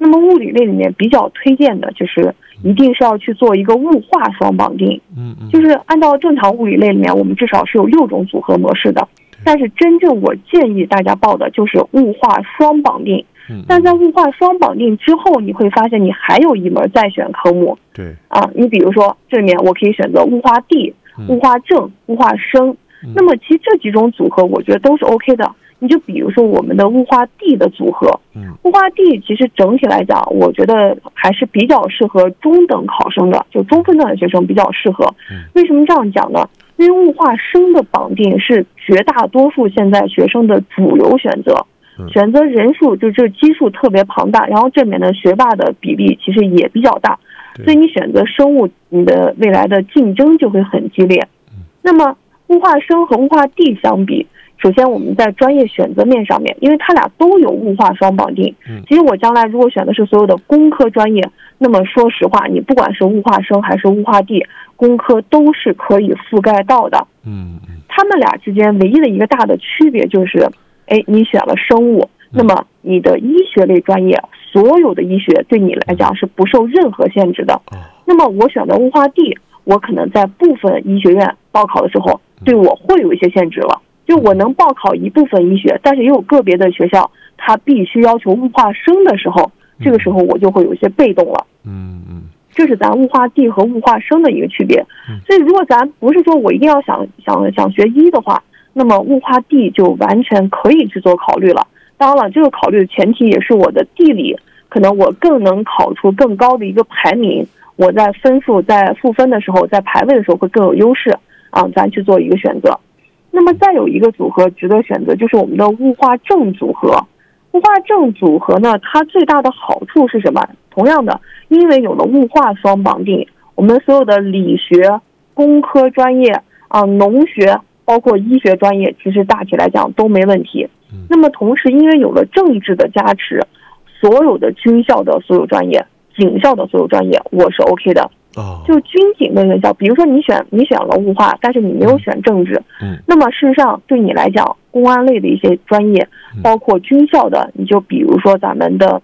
那么物理类里面比较推荐的就是一定是要去做一个物化双绑定。就是按照正常物理类里面我们至少是有6种组合模式的，但是真正我建议大家报的就是物化双绑定。但在物化双绑定之后，你会发现你还有一门再选科目。 对你比如说这里面我可以选择物化地、物化正、物化生。那么其实这几种组合我觉得都是 OK 的。你就比如说我们的物化地的组合，物化地其实整体来讲我觉得还是比较适合中等考生的，就中分段的学生比较适合。为什么这样讲呢？因为物化生的绑定是绝大多数现在学生的主流选择，选择人数就这基数特别庞大，然后这里面的学霸的比例其实也比较大，所以你选择生物，你的未来的竞争就会很激烈。那么物化生和物化地相比，首先我们在专业选择面上面，因为它俩都有物化双绑定，其实我将来如果选的是所有的工科专业，那么说实话你不管是物化生还是物化地，工科都是可以覆盖到的。他们俩之间唯一的一个大的区别就是你选了生物，那么你的医学类专业所有的医学对你来讲是不受任何限制的。那么我选择物化地，我可能在部分医学院报考的时候对我会有一些限制了，就我能报考一部分医学，但是也有个别的学校它必须要求物化生的时候，这个时候我就会有一些被动了。这是咱物化地和物化生的一个区别。所以如果咱不是说我一定要想学医的话，那么物化地就完全可以去做考虑了。当然了，这个考虑的前提也是我的地理可能我更能考出更高的一个排名，我在分数在赋分的时候在排位的时候会更有优势咱去做一个选择。那么再有一个组合值得选择，就是我们的物化正组合。物化正组合呢，它最大的好处是什么？同样的，因为有了物化双绑定，我们所有的理学、工科专业农学包括医学专业其实大体来讲都没问题。那么同时因为有了政治的加持，所有的军校的所有专业、警校的所有专业我是 OK 的。就军警的院校，比如说你选了物化，但是你没有选政治，那么事实上对你来讲公安类的一些专业，包括军校的，你就比如说咱们的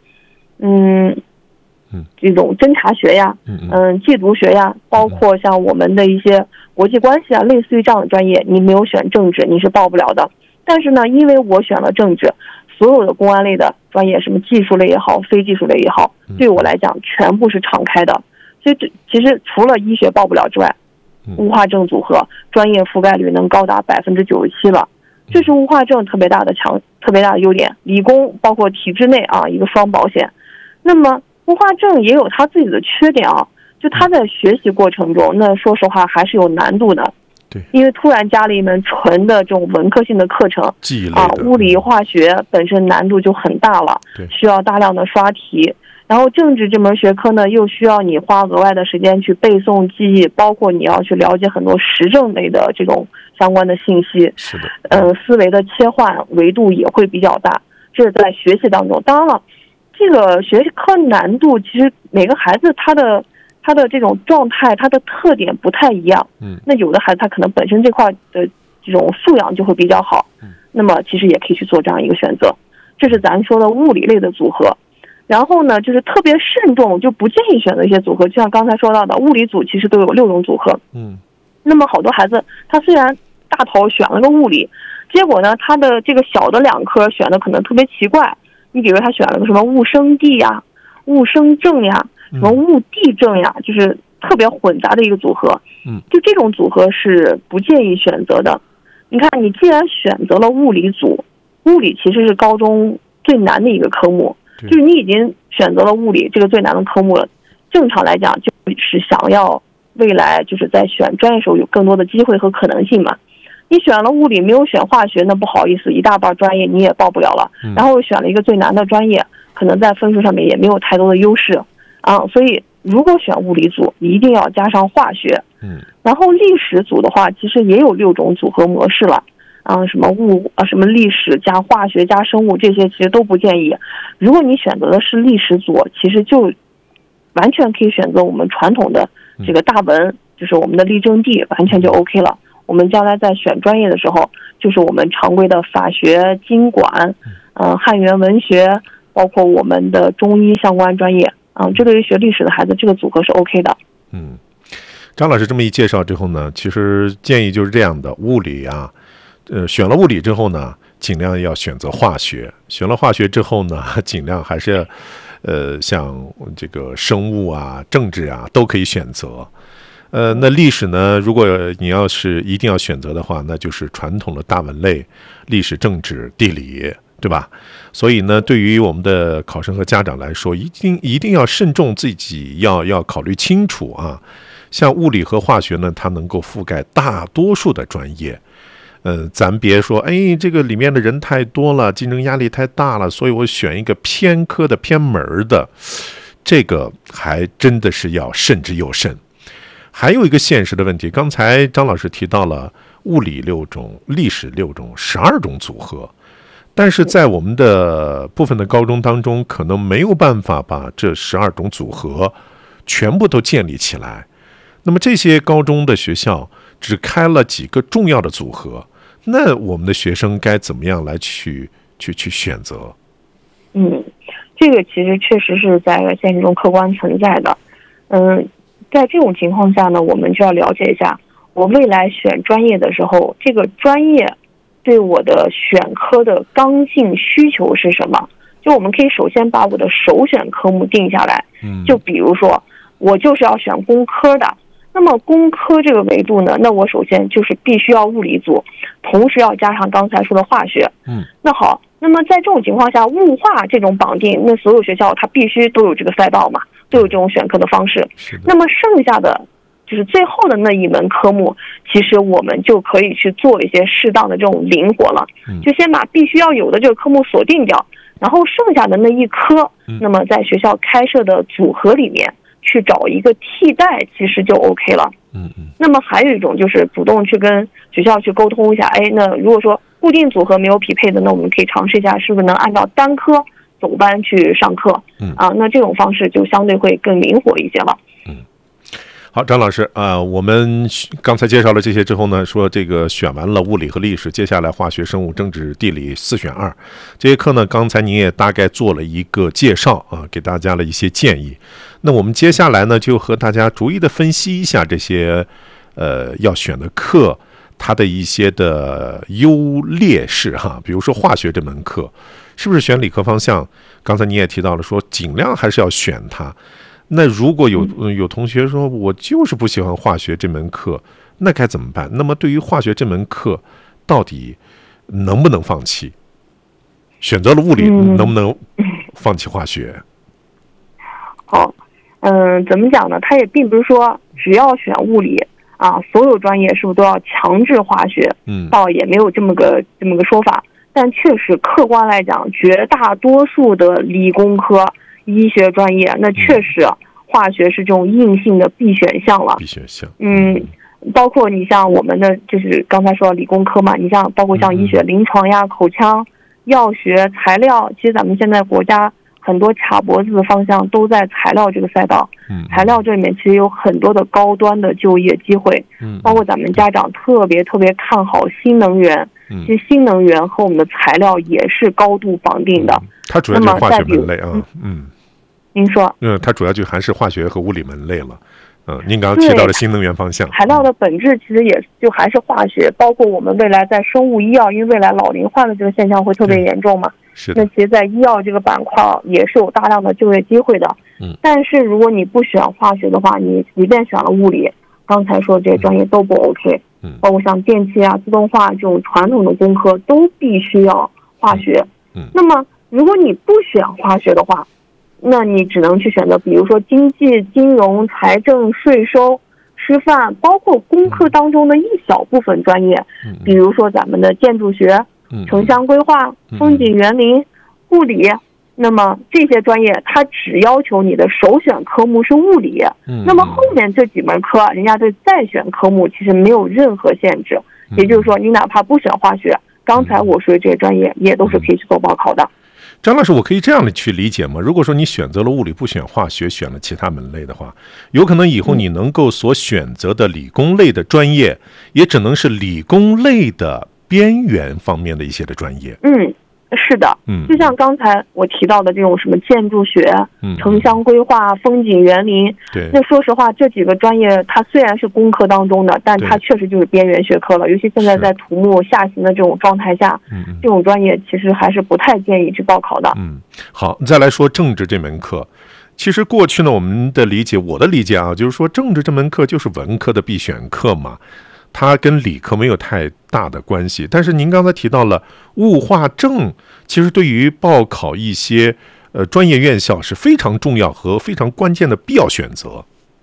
这种侦查学呀，缉毒学呀，包括像我们的一些国际关系啊，类似于这样的专业，你没有选政治你是报不了的。但是呢，因为我选了政治，所有的公安类的专业，什么技术类也好，非技术类也好，对我来讲全部是敞开的。所以其实除了医学报不了之外，物化正组合专业覆盖率能高达97%了，这是物化正特别大的优点。理工包括体制内一个双保险。那么物化正也有它自己的缺点就它在学习过程中，那说实话还是有难度的。 对， 因为突然加了一门纯的这种文科性的课程，物理化学本身难度就很大了，需要大量的刷题。然后政治这门学科呢，又需要你花额外的时间去背诵记忆，包括你要去了解很多时政类的这种相关的信息。 是的， 思维的切换维度也会比较大，这是在学习当中。当然了，这个学科难度其实每个孩子他的这种状态，他的特点不太一样。那有的孩子他可能本身这块的这种素养就会比较好，那么其实也可以去做这样一个选择。这是咱说的物理类的组合。然后呢，就是特别慎重，就不建议选择一些组合，就像刚才说到的，物理组其实都有6种组合。那么好多孩子他虽然大头选了个物理，结果呢他的这个小的2科选的可能特别奇怪。你比如他选了个什么物生地呀、物生正呀、什么物地正呀，就是特别混杂的一个组合。就这种组合是不建议选择的。你看，你既然选择了物理组，物理其实是高中最难的一个科目，就是你已经选择了物理这个最难的科目了，正常来讲就是想要未来就是在选专业时候有更多的机会和可能性嘛。你选了物理没有选化学，那不好意思，一大半专业你也报不了了。然后选了一个最难的专业，可能在分数上面也没有太多的优势所以如果选物理组一定要加上化学。然后历史组的话其实也有6种组合模式了什么历史加化学加生物，这些其实都不建议。如果你选择的是历史组，其实就完全可以选择我们传统的这个大文，就是我们的立政地，完全就 OK 了。我们将来在选专业的时候，就是我们常规的法学、经管、汉语言文学， 包括我们的中医相关专业，这对于学历史的孩子，这个组合是 OK 的。 张老师这么一介绍之后呢，其实建议就是这样的：物理啊，选了物理之后呢，尽量要选择化学；选了化学之后呢，尽量还是像这个生物啊、政治啊都可以选择。那历史呢，如果你要是一定要选择的话，那就是传统的大文类，历史、政治、地理，对吧？所以呢，对于我们的考生和家长来说，一定要慎重，自己要考虑清楚啊。像物理和化学呢，它能够覆盖大多数的专业。咱别说，这个里面的人太多了，竞争压力太大了，所以我选一个偏科的、偏门的，这个还真的是要慎之又慎。还有一个现实的问题，刚才张老师提到了物理6种、历史6种、12种组合，但是在我们的部分的高中当中，可能没有办法把这12种组合全部都建立起来。那么这些高中的学校只开了几个重要的组合，那我们的学生该怎么样来去选择？ 这个其实确实是在现实中客观存在的。在这种情况下呢，我们就要了解一下，我未来选专业的时候，这个专业对我的选科的刚性需求是什么？就我们可以首先把我的首选科目定下来。就比如说，我就是要选工科的。那么工科这个维度呢，那我首先就是必须要物理组，同时要加上刚才说的化学。那好，那么在这种情况下，物化这种绑定，那所有学校它必须都有这个赛道嘛，都有这种选课的方式。那么剩下的就是最后的那一门科目，其实我们就可以去做一些适当的这种灵活了。就先把必须要有的这个科目锁定掉，然后剩下的那一科，那么在学校开设的组合里面去找一个替代，其实就 OK 了。那么还有一种就是主动去跟学校去沟通一下，那如果说固定组合没有匹配的，那我们可以尝试一下是不是能按照单科总班去上课。那这种方式就相对会更灵活一些了。 好，张老师我们刚才介绍了这些之后呢，说这个选完了物理和历史，接下来化学、生物、政治、地理4选2这些课呢，刚才您也大概做了一个介绍给大家了一些建议。那我们接下来呢，就和大家逐一的分析一下这些要选的课它的一些的优劣势比如说化学这门课是不是选理科方向，刚才你也提到了说尽量还是要选它。那如果有同学说我就是不喜欢化学这门课，那该怎么办？那么对于化学这门课到底能不能放弃？选择了物理能不能放弃化学？ 好，怎么讲呢？它也并不是说只要选物理所有专业是不是都要强制化学？倒也没有这么个说法。但确实客观来讲，绝大多数的理工科医学专业，那确实化学是这种硬性的必选项了。必选项。包括你像我们的就是刚才说理工科嘛，你像包括像医学、临床呀、口腔、药学、材料，其实咱们现在国家很多卡脖子的方向都在材料这个赛道。材料这里面其实有很多的高端的就业机会。包括咱们家长特别看好新能源。其实新能源和我们的材料也是高度绑定的。它主要就是化学门类您说？ 它主要就还是化学和物理门类了。您刚刚提到的新能源方向， 材料的本质其实也就还是化学，包括我们未来在生物医药，因为未来老龄化的这个现象会特别严重嘛。那其实在医药这个板块也是有大量的就业机会的。但是如果你不选化学的话，你即便选了物理，刚才说这些专业都不 OK。包括像电气自动化这种传统的工科都必须要化学。那么如果你不选化学的话，那你只能去选择比如说经济、金融、财政、税收、师范，包括工科当中的一小部分专业，比如说咱们的建筑学、城乡规划、风景园林、物理。那么这些专业它只要求你的首选科目是物理。那么后面这几门课人家对再选科目其实没有任何限制。也就是说你哪怕不选化学，刚才我说的这些专业也都是可以去做报考的。 张老师，我可以这样的去理解吗？如果说你选择了物理不选化学，选了其他门类的话，有可能以后你能够所选择的理工类的专业也只能是理工类的边缘方面的一些的专业。 是的，就像刚才我提到的这种什么建筑学、城乡规划、风景园林， 对， 那说实话，这几个专业它虽然是工科当中的，但它确实就是边缘学科了。尤其现在在土木下行的这种状态下，这种专业其实还是不太建议去报考的。 好，再来说政治这门课。其实过去呢，我的理解啊，就是说政治这门课就是文科的必选课嘛。它跟理科没有太大的关系，但是您刚才提到了物化政，其实对于报考一些专业院校是非常重要和非常关键的必要选择。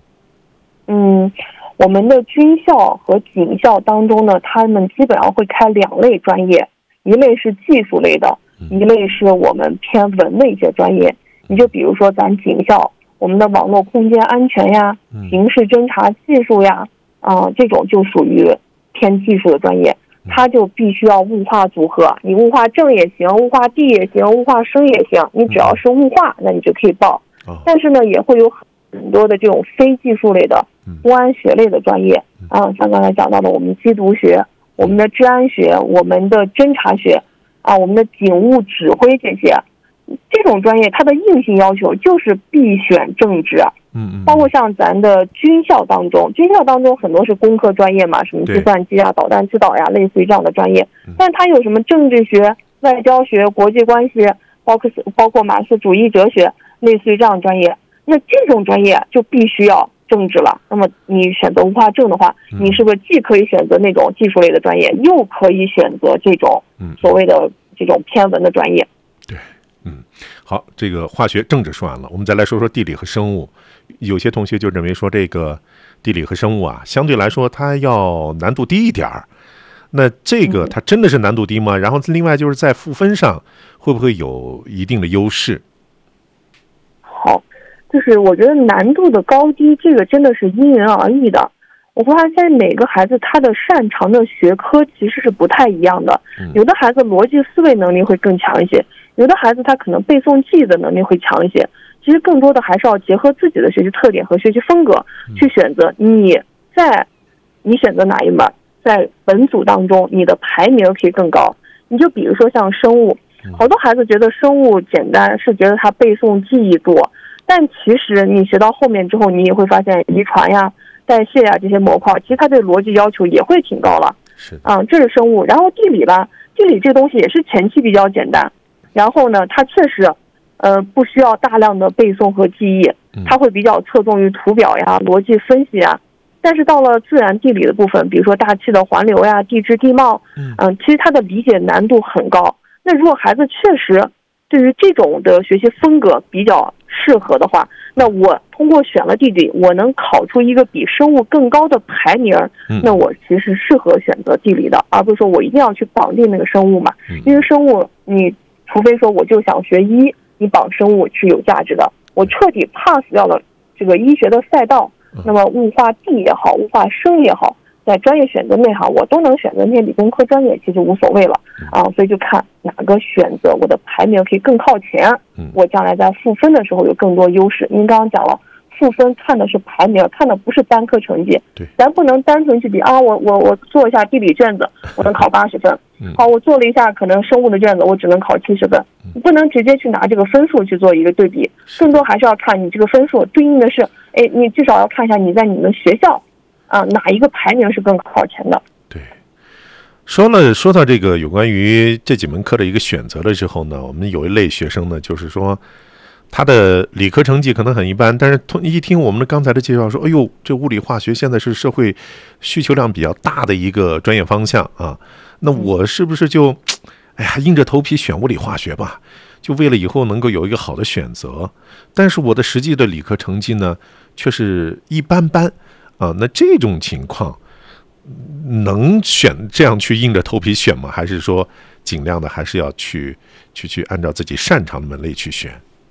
我们的军校和警校当中呢，他们基本上会开2类专业，一类是技术类的，一类是我们偏文的一些专业。你就比如说咱警校，我们的网络空间安全呀、刑事侦查技术呀。这种就属于偏技术的专业，它就必须要物化组合，你物化政也行，物化地也行，物化生也行，你只要是物化，那你就可以报。但是呢，也会有很多的这种非技术类的公安学类的专业，像刚才讲到的我们缉毒学、我们的治安学、我们的侦查学，我们的警务指挥这种专业，它的硬性要求就是必选政治。包括像咱的军校当中很多是工科专业嘛，什么计算机啊、导弹指导呀，类似于这样的专业。但它有什么政治学、外交学、国际关系，包括马克思主义哲学，类似于这样的专业。那这种专业就必须要政治了。那么你选择物化政的话，你是不是既可以选择那种技术类的专业，又可以选择这种所谓的这种偏文的专业？ 对，好，这个化学、政治说完了，我们再来说说地理和生物。有些同学就认为说这个地理和生物啊，相对来说它要难度低一点儿。那这个它真的是难度低吗？然后另外就是在赋分上会不会有一定的优势？ 好，就是我觉得难度的高低，这个真的是因人而异的。我会发现每个孩子他的擅长的学科其实是不太一样的。有的孩子逻辑思维能力会更强一些，有的孩子他可能背诵记忆的能力会强一些。其实更多的还是要结合自己的学习特点和学习风格去选择你选择哪一门，在本组当中你的排名可以更高。你就比如说像生物，好多孩子觉得生物简单，是觉得他背诵记忆多，但其实你学到后面之后，你也会发现遗传呀、代谢呀这些模块，其实它对逻辑要求也会挺高了。这是生物。然后地理吧，地理这东西也是前期比较简单，然后呢，它确实不需要大量的背诵和记忆，它会比较侧重于图表呀、逻辑分析呀。但是到了自然地理的部分，比如说大气的环流呀、地质地貌，其实它的理解难度很高。那如果孩子确实对于这种的学习风格比较适合的话，那我通过选了地理，我能考出一个比生物更高的排名，那我其实适合选择地理的，而不是说我一定要去绑定那个生物嘛。因为生物你除非说我就想学医，你绑生物是有价值的。我彻底 pass 掉了这个医学的赛道，那么物化地也好，物化生也好，在专业选择内行我都能选择那些理工科专业，其实无所谓了所以就看哪个选择我的排名可以更靠前，我将来在赋分的时候有更多优势。您刚刚讲了，赋分看的是排名，看的不是单科成绩。 对， 咱不能单纯去比我做一下地理卷子我能考80分，好，我做了一下可能生物的卷子我只能考70分，不能直接去拿这个分数去做一个对比，更多还是要看你这个分数对应的是，你至少要看一下你在你们学校哪一个排名是更靠前的。 对，说到这个有关于这几门课的一个选择的时候呢，我们有一类学生呢，就是说他的理科成绩可能很一般，但是一听我们刚才的介绍说，哎呦，这物理化学现在是社会需求量比较大的一个专业方向啊，那我是不是就硬着头皮选物理化学吧，就为了以后能够有一个好的选择？但是我的实际的理科成绩呢却是一般般那这种情况能这样去硬着头皮选吗？还是说尽量的还是要去按照自己擅长的门类去选？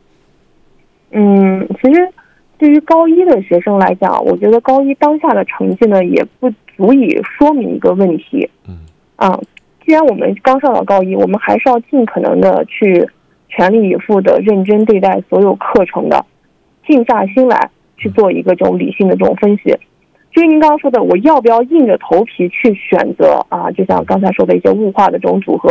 其实对于高一的学生来讲，我觉得高一当下的成绩呢也不足以说明一个问题。既然我们刚上到高一，我们还是要尽可能的去全力以赴的认真对待所有课程的，静下心来去做一个这种理性的这种分析。至于您刚刚说的我要不要硬着头皮去选择就像刚才说的一些物化的这种组合，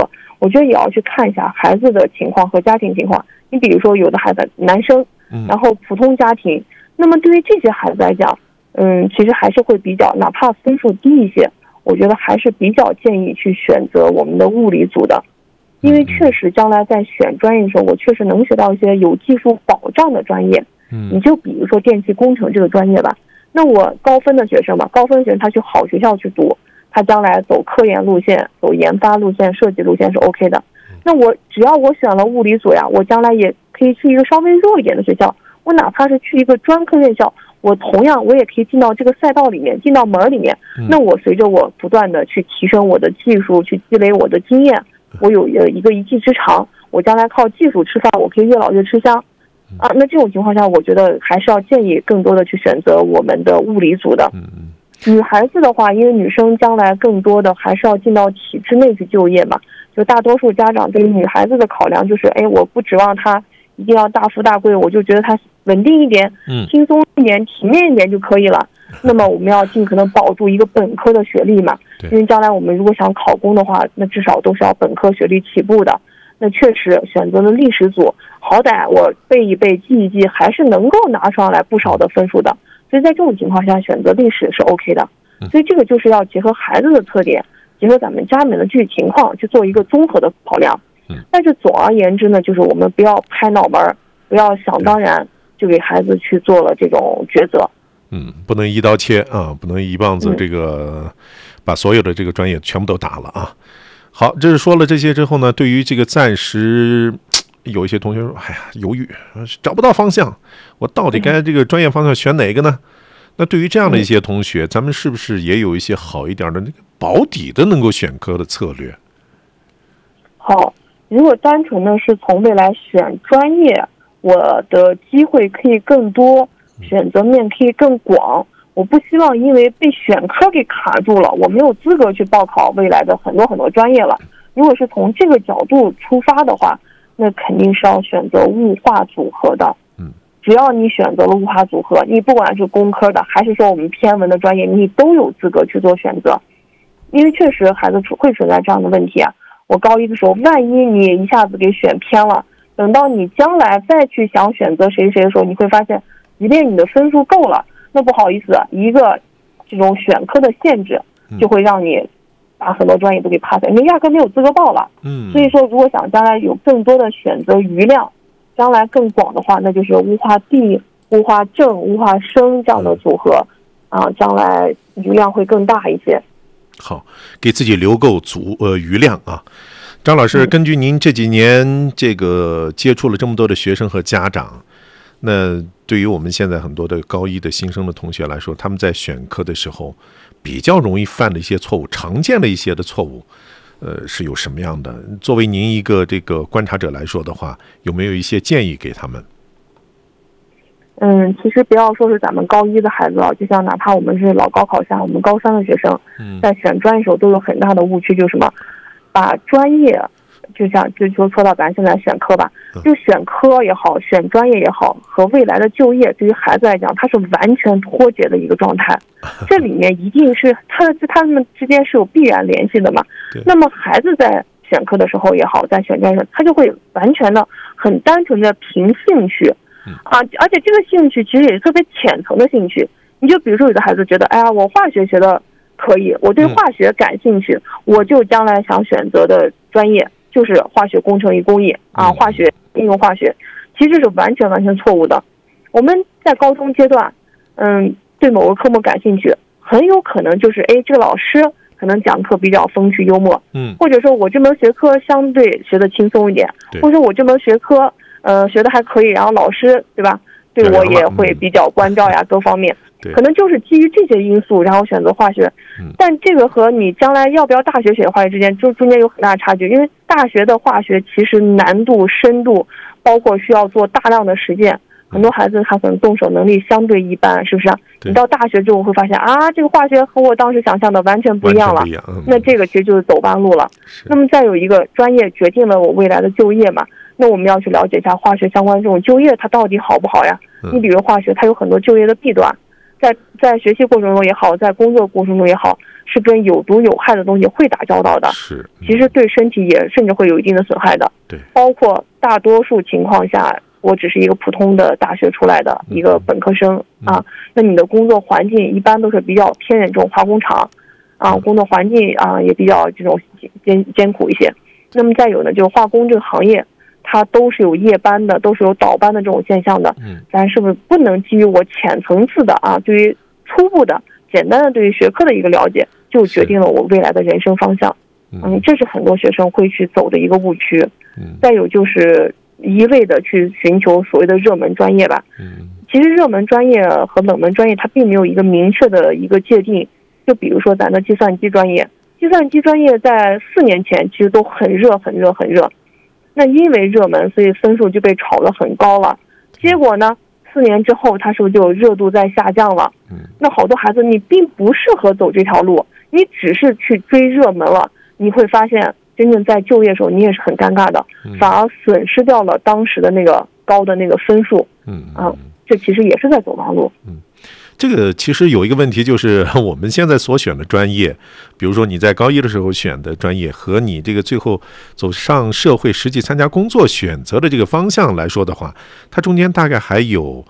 我觉得也要去看一下孩子的情况和家庭情况。你比如说有的孩子男生，然后普通家庭，那么对于这些孩子来讲，其实还是会比较，哪怕分数低一些，我觉得还是比较建议去选择我们的物理组的。因为确实将来在选专业的时候，我确实能学到一些有技术保障的专业。你就比如说电气工程这个专业吧，那我高分的学生嘛，高分的学生他去好学校去读，他将来走科研路线、走研发路线、设计路线是 OK 的。那我只要我选了物理组呀，我将来也可以去一个稍微弱一点的学校，我哪怕是去一个专科院校，我同样我也可以进到这个赛道里面，进到门里面。那我随着我不断的去提升我的技术，去积累我的经验，我有一个一技之长，我将来靠技术吃饭，我可以越老越吃香。那这种情况下，我觉得还是要建议更多的去选择我们的物理组的。女孩子的话，因为女生将来更多的还是要进到体制内去就业嘛，就大多数家长对于女孩子的考量就是，我不指望她一定要大富大贵，我就觉得她稳定一点，轻松一点，体面一点就可以了。那么我们要尽可能保住一个本科的学历嘛，因为将来我们如果想考公的话，那至少都是要本科学历起步的。那确实选择了历史组，好歹我背一背记一记，还是能够拿上来不少的分数的。所以在这种情况下，选择历史是 OK 的。所以这个就是要结合孩子的特点，结合咱们家里面的具体情况去做一个综合的考量。但是总而言之呢，就是我们不要拍脑门，不要想当然就给孩子去做了这种抉择。 不能一刀切啊，不能一棒子这个把所有的这个专业全部都打了啊。好，这是说了这些之后呢，对于这个暂时有一些同学说，犹豫，找不到方向，我到底该这个专业方向选哪个呢？那对于这样的一些同学，咱们是不是也有一些好一点的那个保底的能够选科的策略？ 好，如果单纯的是从未来选专业，我的机会可以更多，选择面可以更广。我不希望因为被选科给卡住了，我没有资格去报考未来的很多专业了。如果是从这个角度出发的话，那肯定是要选择物化组合的。只要你选择了物化组合，你不管是工科的还是说我们偏文的专业，你都有资格去做选择。因为确实孩子会存在这样的问题啊。我高一的时候，万一你一下子给选偏了，等到你将来再去想选择谁的时候，你会发现即便你的分数够了，那不好意思，一个这种选科的限制就会让你把很多专业都给 pass， 你压根没有资格报了。所以说如果想将来有更多的选择余量，将来更广的话，那就是物化地、物化政、物化生这样的组合将来余量会更大一些。 好，给自己留够余量啊。张老师，根据您这几年这个接触了这么多的学生和家长，那对于我们现在很多的高一的新生的同学来说，他们在选课的时候比较容易犯的一些错误，常见的一些的错误，是有什么样的？作为您一个这个观察者来说的话，有没有一些建议给他们？ 其实不要说是咱们高一的孩子了，就像哪怕我们是老高考下，我们高三的学生，在选专业时候都有很大的误区，就是什么，把专业就说到咱现在选科吧，就选科也好，选专业也好，和未来的就业对于孩子来讲，它是完全脱节的一个状态。这里面一定是他们之间是有必然联系的嘛。那么孩子在选科的时候也好，在选专业的时候，他就会完全的很单纯的凭兴趣而且这个兴趣其实也是特别浅层的兴趣。你就比如说有的孩子觉得，我化学学的可以，我对化学感兴趣，我就将来想选择的专业就是化学工程与工艺化学应用化学，其实这是完全错误的。我们在高中阶段，对某个科目感兴趣，很有可能就是这个老师可能讲课比较风趣幽默，或者说我这门学科相对学的轻松一点，或者说我这门学科学的还可以，然后老师对吧，对我也会比较关照呀，各方面。可能就是基于这些因素，然后选择化学。但这个和你将来要不要大学选化学之间，中间有很大的差距。因为大学的化学其实难度、深度，包括需要做大量的实践，很多孩子他可能动手能力相对一般，是不是你到大学之后会发现这个化学和我当时想象的完全不一样了。那这个其实就是走弯路了。那么再有一个专业决定了我未来的就业嘛，那我们要去了解一下化学相关这种就业它到底好不好呀？你比如化学它有很多就业的弊端。在学习过程中也好，在工作过程中也好， 是跟有毒有害的东西会打交道的， 是， 其实对身体也甚至会有一定的损害的。 对， 包括大多数情况下，我只是一个普通的大学出来的一个本科生啊，那你的工作环境一般都是比较偏远这种化工厂啊，工作环境啊也比较这种艰苦一些。那么再有呢，就是化工这个行业，它都是有夜班的，都是有倒班的这种现象的。咱是不是不能基于我浅层次的啊，对于初步的、简单的对于学科的一个了解，就决定了我未来的人生方向？这是很多学生会去走的一个误区。再有就是一味的去寻求所谓的热门专业吧。其实热门专业和冷门专业它并没有一个明确的一个界定。就比如说咱的计算机专业，计算机专业在4年前其实都很热很热很热，那因为热门，所以分数就被炒得很高了。结果呢，4年之后它是不是就热度在下降了？那好多孩子你并不适合走这条路，你只是去追热门了，你会发现真正在就业的时候你也是很尴尬的，反而损失掉了当时的那个高的那个分数。这其实也是在走弯路。 这个其实有一个问题，就是我们现在所选的专业，比如说你在高一的时候选的专业，和你这个最后走上社会实际参加工作选择的这个方向来说的话，它中间大概还有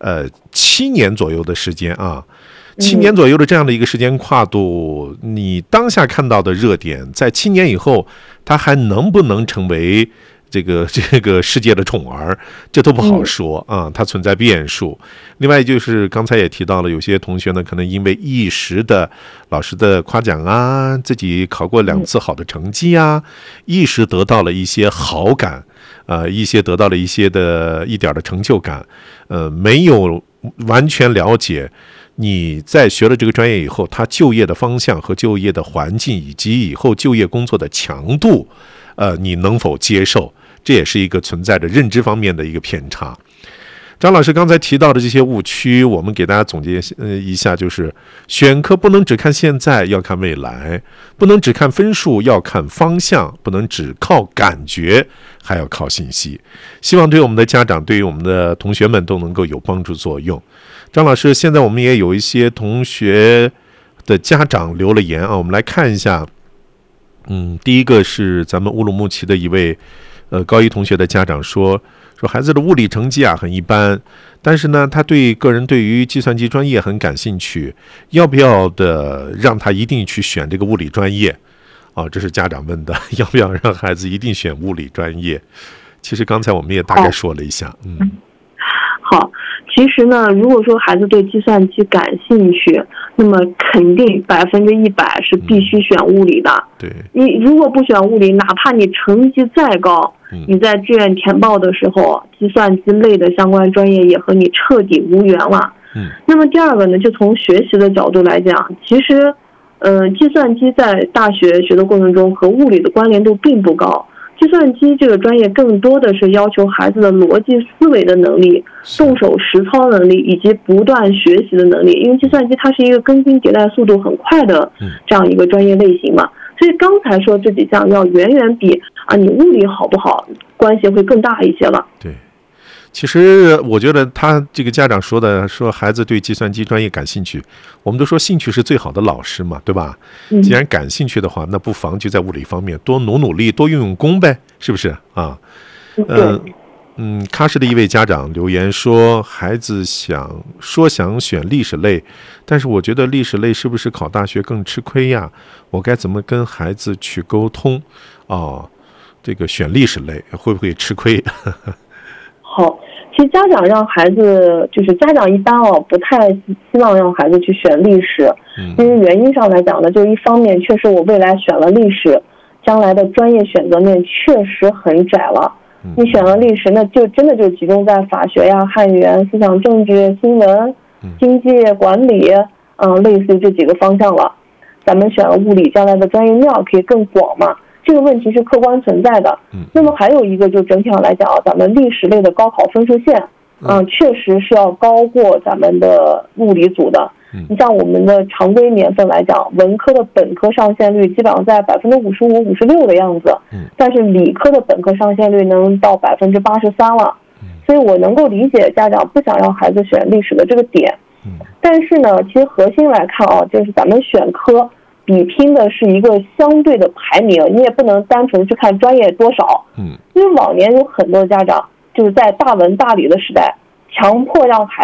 7年左右的时间啊。7年左右的这样的一个时间跨度，你当下看到的热点，在7年以后，它还能不能成为这个世界的宠儿，这都不好说啊，它存在变数。另外就是刚才也提到了，有些同学呢，可能因为一时的老师的夸奖啊，自己考过2次好的成绩啊，一时得到了一些好感，一些得到了一些的一点的成就感，没有完全了解你在学了这个专业以后，他就业的方向和就业的环境，以及以后就业工作的强度，你能否接受？这也是一个存在着认知方面的一个偏差。张老师刚才提到的这些误区，我们给大家总结一下，就是选课不能只看现在，要看未来；不能只看分数，要看方向；不能只靠感觉，还要靠信息。希望对我们的家长，对于我们的同学们都能够有帮助作用。张老师，现在我们也有一些同学的家长留了言啊，我们来看一下。第一个是咱们乌鲁木齐的一位高一同学的家长说孩子的物理成绩啊很一般，但是呢他个人对于计算机专业很感兴趣，要不要的让他一定去选这个物理专业啊？这是家长问的，要不要让孩子一定选物理专业？其实刚才我们也大概说了一下。 好，其实呢，如果说孩子对计算机感兴趣，那么肯定100%是必须选物理的。 对， 你如果不选物理，哪怕你成绩再高，你在志愿填报的时候，计算机类的相关专业也和你彻底无缘了。那么第二个呢，就从学习的角度来讲，其实，计算机在大学学的过程中和物理的关联度并不高。计算机这个专业更多的是要求孩子的逻辑思维的能力、动手实操能力以及不断学习的能力，因为计算机它是一个更新迭代速度很快的这样一个专业类型嘛，所以刚才说这几项要远远比你物理好不好关系会更大一些了。 对，其实我觉得他这个家长说孩子对计算机专业感兴趣，我们都说兴趣是最好的老师嘛，对吧？既然感兴趣的话，那不妨就在物理方面多努力，多用功呗，是不是啊？喀什的一位家长留言说，孩子想选历史类，但是我觉得历史类是不是考大学更吃亏呀？我该怎么跟孩子去沟通？这个选历史类会不会吃亏？ 好，其实家长让孩子，就是家长一般不太希望让孩子去选历史，因为原因上来讲呢，就一方面确实我未来选了历史，将来的专业选择面确实很窄了。你选了历史，那就真的就集中在法学呀、汉语言、思想政治、新闻、经济管理，类似于这几个方向了。咱们选了物理，将来的专业面可以更广嘛。这个问题是客观存在的。那么还有一个，就整体上来讲咱们历史类的高考分数线，确实是要高过咱们的物理组的。你像我们的常规年份来讲，文科的本科上线率基本上在55%、56%的样子，但是理科的本科上线率能到83%了。所以我能够理解家长不想让孩子选历史的这个点。但是呢，其实核心来看就是咱们选科比拼的是一个相对的排名，你也不能单纯去看专业多少。因为往年有很多家长就是在大文大理的时代，强迫让孩